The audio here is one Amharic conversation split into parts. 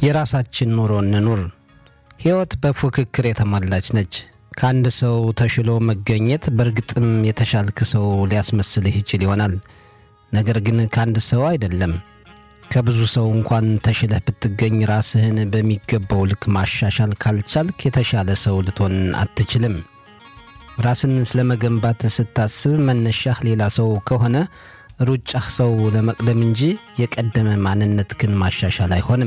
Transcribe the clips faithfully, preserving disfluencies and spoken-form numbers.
የራሳችን ኑሮ እንኑር። ሕይወት በፉክክር የተሞላች ነች። ከአንድ ሰው ተሽሎ መገኘት በእርግጥም የተሻልክ ሰው ሊያስመስልህ ይችል ይሆናል። ነገር ግን ከአንድ ሰው አይደለም። ከብዙ ሰው እንኳን ተሽለህ ብትገኝ ራስህን በሚገባው ልክ ማሻሻል ካልቻልክ የተሻለ ሰው ልትሆን አትችልም። ራስን ስለመገንባት ስታስብ መነሻህ ሌላ ሰው ከሆነ ሩጫህ ሰው ለመቅደም እንጂ የቀደመ ማንነትህን ማሻሻል አይሆንም።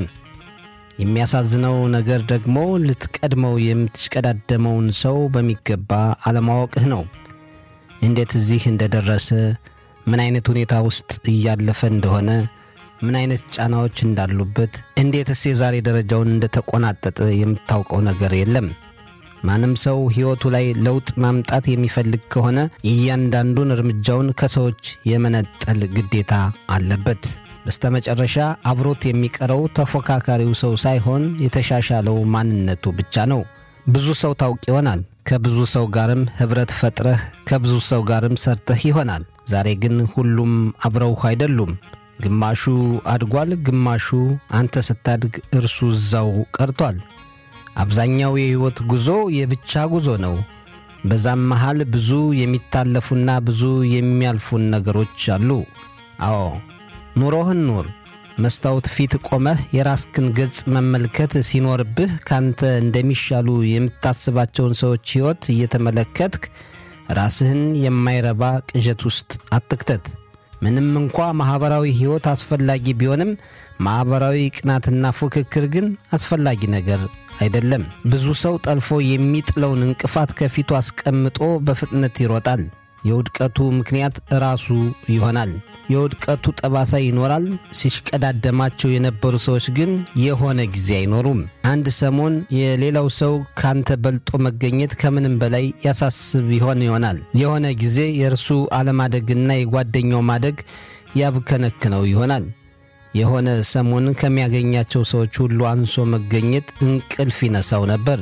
የሚያሳዝነው ነገር ደግሞ ልትቀድመው የምትሽቀዳደመውን ሰው በሚገባ አለማወቅህ ነው። እንዴት እዚህ እንደደረሰ፣ ምን አይነት ሁኔታ ውስጥ እያለፈ እንደሆነ፣ ምን አይነት ጫናዎች እንዳሉበት፣ እንዴትስ የዛሬ ደረጃውን እንደተቆናጠጠ የምታውቀው ነገር የለም። ማንም ሰው ሕይወቱ ላይ ለውጥ ማምጣት የሚፈልግ ከሆነ እያንዳንዱን እርምጃውን ከሰዎች የመነጠል ግዴታ አለበት። በስተመጨረሻ አብሮት የሚቀረው ተፎካካሪው ሰው ሳይሆን የተሻሻለው ማንነቱ ብቻ ነው። ብዙ ሰው ታውቅ ይሆናል። ከብዙ ሰው ጋርም ኅብረት ፈጥረህ ከብዙ ሰው ጋርም ሰርተህ ይሆናል። ዛሬ ግን ሁሉም አብረውህ አይደሉም። ግማሹ አድጓል፣ ግማሹ አንተ ስታድግ እርሱ እዛው ቀርቷል። አብዛኛው የሕይወት ጉዞ የብቻ ጉዞ ነው። በዛም መሃል ብዙ የሚታለፉና ብዙ የሚያልፉን ነገሮች አሉ። አዎ ኑሮህን ኑር። መስታወት ፊት ቆመህ የራስህን ገጽ መመልከት ሲኖርብህ ካንተ እንደሚሻሉ የምታስባቸውን ሰዎች ሕይወት እየተመለከትክ ራስህን የማይረባ ቅዠት ውስጥ አትክተት። ምንም እንኳ ማኅበራዊ ሕይወት አስፈላጊ ቢሆንም ማኅበራዊ ቅናትና ፉክክር ግን አስፈላጊ ነገር አይደለም። ብዙ ሰው ጠልፎ የሚጥለውን እንቅፋት ከፊቱ አስቀምጦ በፍጥነት ይሮጣል። የውድቀቱ ምክንያት ራሱ ይሆናል። የውድቀቱ ጠባሳ ይኖራል። ሲሽቀዳደማቸው የነበሩ ሰዎች ግን የሆነ ጊዜ አይኖሩም። አንድ ሰሞን የሌላው ሰው ካንተ በልጦ መገኘት ከምንም በላይ ያሳስብ ይሆን ይሆናል። የሆነ ጊዜ የእርሱ አለማደግና የጓደኛው ማደግ ያብከነክነው ይሆናል። የሆነ ሰሞን ከሚያገኛቸው ሰዎች ሁሉ አንሶ መገኘት እንቅልፍ ይነሳው ነበር።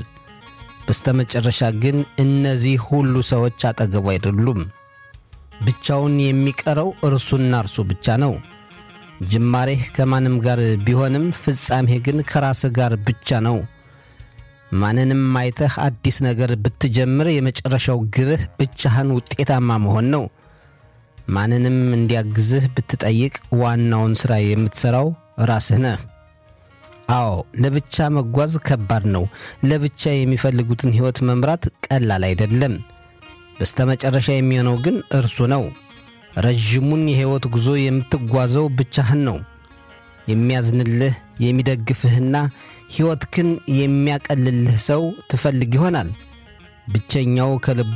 በስተመጨረሻ ግን እነዚህ ሁሉ ሰዎች አጠገቡ አይደሉም። ብቻውን የሚቀረው እርሱና እርሱ ብቻ ነው። ጅማሬህ ከማንም ጋር ቢሆንም ፍጻሜህ ግን ከራስህ ጋር ብቻ ነው። ማንንም አይተህ አዲስ ነገር ብትጀምር የመጨረሻው ግብህ ብቻህን ውጤታማ መሆን ነው። ማንንም እንዲያግዝህ ብትጠይቅ ዋናውን ሥራ የምትሠራው ራስህ ነህ። አዎ ለብቻ መጓዝ ከባድ ነው። ለብቻ የሚፈልጉትን ሕይወት መምራት ቀላል አይደለም። በስተመጨረሻ የሚሆነው ግን እርሱ ነው። ረጅሙን የሕይወት ጉዞ የምትጓዘው ብቻህን ነው። የሚያዝንልህ የሚደግፍህና ሕይወትህን የሚያቀልልህ ሰው ትፈልግ ይሆናል። ብቸኛው ከልቡ